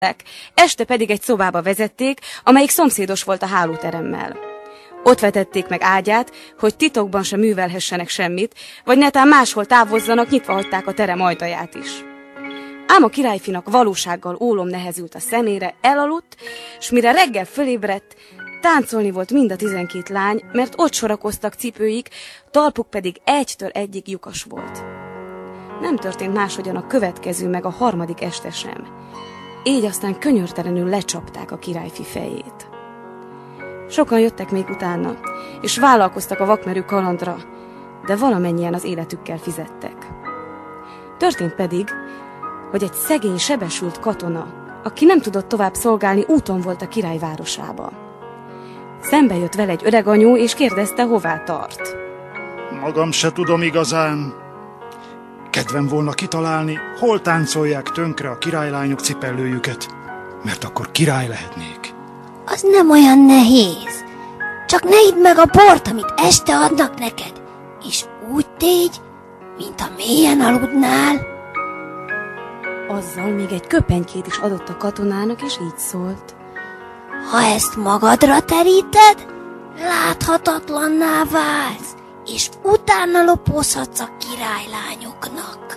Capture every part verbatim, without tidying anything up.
Este pedig egy szobába vezették, amelyik szomszédos volt a hálóteremmel. Ott vetették meg ágyát, hogy titokban sem művelhessenek semmit, vagy netán máshol távozzanak, nyitva hagyták a terem ajtaját is. Ám a királyfinak valósággal ólom nehezült a szemére, elaludt, s mire reggel fölébredt, táncolni volt mind a tizenkét lány, mert ott sorakoztak cipőik, talpuk pedig egytől egyig lyukas volt. Nem történt máshogyan a következő meg a harmadik este sem. Így aztán könyörtelenül lecsapták a királyfi fejét. Sokan jöttek még utána, és vállalkoztak a vakmerő kalandra, de valamennyien az életükkel fizettek. Történt pedig, hogy egy szegény, sebesült katona, aki nem tudott tovább szolgálni, úton volt a király városába. Szembe jött vele egy öreg anyó, és kérdezte, hová tart. Magam se tudom igazán. Kedvem volna kitalálni, hol táncolják tönkre a királylányok cipellőjüket, mert akkor király lehetnék. Az nem olyan nehéz. Csak ne idd meg a bort, amit este adnak neked, és úgy tégy, mint a mélyen aludnál. Azzal még egy köpenykét is adott a katonának, és így szólt. Ha ezt magadra teríted, láthatatlanná válsz, és utána lopózhatsz a királylányoknak.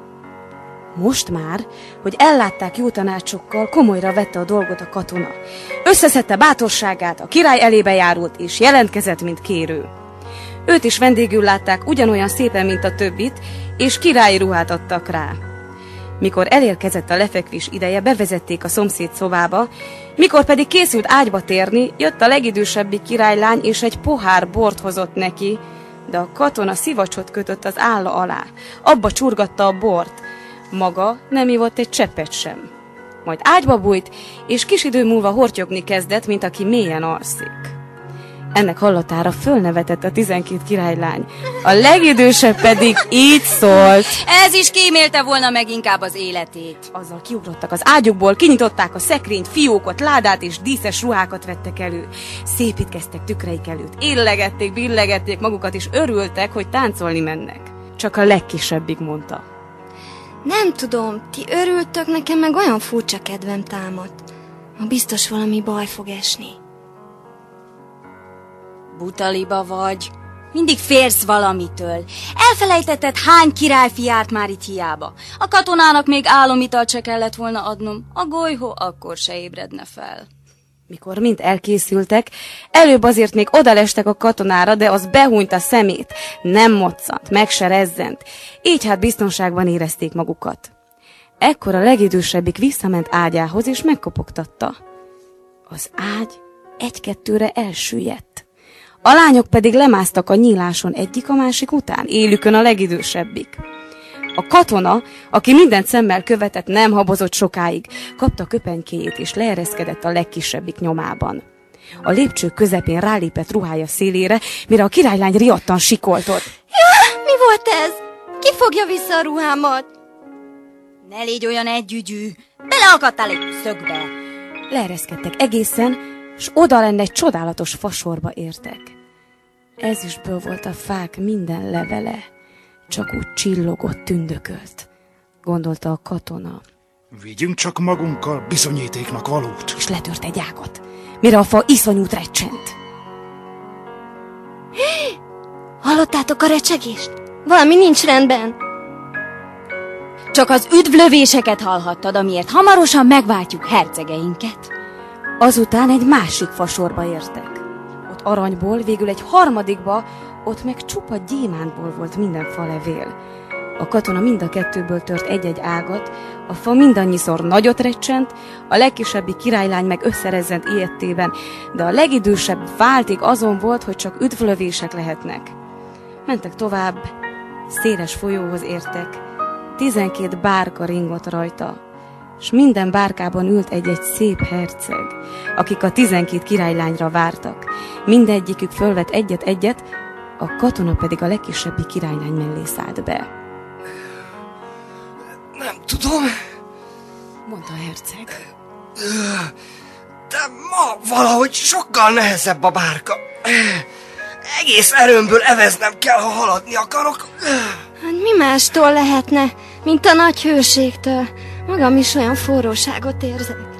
Most már, hogy ellátták jó tanácsokkal, komolyra vette a dolgot a katona. Összeszedte bátorságát, a király elébe járult, és jelentkezett, mint kérő. Őt is vendégül látták ugyanolyan szépen, mint a többit, és királyi ruhát adtak rá. Mikor elérkezett a lefekvés ideje, bevezették a szomszéd szobába, mikor pedig készült ágyba térni, jött a legidősebbik királylány, és egy pohár bort hozott neki, de a katona szivacsot kötött az álla alá, abba csurgatta a bort, maga nem ivott egy cseppet sem. Majd ágyba bújt, és kis idő múlva hortyogni kezdett, mint aki mélyen alszik. Ennek hallatára fölnevetett a tizenkét királylány, a legidősebb pedig így szólt. Ez is kímélte volna meg inkább az életét. Azzal kiugrottak az ágyukból, kinyitották a szekrényt, fiókot, ládát és díszes ruhákat vettek elő. Szépítkeztek tükreik előtt, illegették, billegették magukat, és örültek, hogy táncolni mennek. Csak a legkisebbik mondta. Nem tudom, ti örültök, nekem meg olyan furcsa kedvem támadt. Ma biztos valami baj fog esni. Butaliba vagy. Mindig félsz valamitől. Elfelejtetted, hány királyfi járt már itt hiába. A katonának még álomitalt se kellett volna adnom. A golyhó akkor se ébredne fel. Mikor mind elkészültek, előbb azért még odalestek a katonára, de az behúnyt a szemét. Nem moccant, meg se rezzent. Így hát biztonságban érezték magukat. Ekkor a legidősebbik visszament ágyához, és megkopogtatta. Az ágy egy-kettőre elsüllyedt. A lányok pedig lemásztak a nyíláson egyik a másik után, élükön a legidősebbik. A katona, aki mindent szemmel követett, nem habozott sokáig, kapta köpenykéjét és leereszkedett a legkisebbik nyomában. A lépcső közepén rálépett ruhája szélére, mire a királylány riadtan sikoltott. Ja, mi volt ez? Ki fogja vissza a ruhámat? Ne légy olyan együgyű, beleakadtál egy szögbe. Leereszkedtek egészen, s oda lenne egy csodálatos fasorba értek. Ezüstből volt a fák minden levele, csak úgy csillogott, tündökölt, gondolta a katona. Vigyünk csak magunkkal bizonyítéknak valót. És letört egy ágat, mire a fa iszonyút recsent. Hallottátok a recsegést? Valami nincs rendben. Csak az üdvlövéseket hallhattad, amiért hamarosan megváltjuk hercegeinket. Azután egy másik fasorba értek. Ott aranyból, végül egy harmadikba, ott meg csupa gyémántból volt minden falevél. A katona mind a kettőből tört egy-egy ágat, a fa mindannyiszor nagyot recsent, a legkisebbik királylány meg összerezzent ijedtében, de a legidősebb váltig azon volt, hogy csak üdvlövések lehetnek. Mentek tovább, széles folyóhoz értek, tizenkét bárka ringott rajta, s minden bárkában ült egy-egy szép herceg, akik a tizenkét királylányra vártak. Mindegyikük fölvett egyet-egyet, a katona pedig a legkisebbik királylány mellé szállt be. Nem tudom, mondta a herceg. De ma valahogy sokkal nehezebb a bárka. Egész erőmből eveznem kell, ha haladni akarok. Hát mi mástól lehetne, mint a nagy hőségtől? Magam is olyan forróságot érzek.